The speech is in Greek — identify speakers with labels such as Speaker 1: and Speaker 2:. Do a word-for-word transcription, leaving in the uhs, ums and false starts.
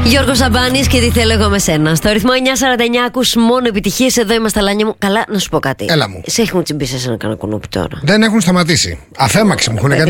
Speaker 1: Γιώργος Σαμπάνης και τι θέλω εγώ με σένα. Στο ρυθμό εννιά σαράντα εννιά ακούς μόνο επιτυχίες. Εδώ είμαστε, Λάνια μου. Καλά, να σου πω κάτι.
Speaker 2: Έλα μου.
Speaker 1: Σε έχουν τσιμπήσει σε ένα κανένα κουνούπι τώρα.
Speaker 2: Δεν έχουν σταματήσει. Αφέμαξη μου έχουν κάνει.